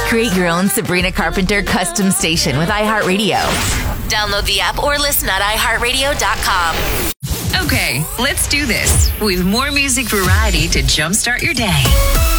Create your own Sabrina Carpenter custom station with iHeartRadio. Download the app or listen at iHeartRadio.com. Okay, let's do this with more music variety to jumpstart your day.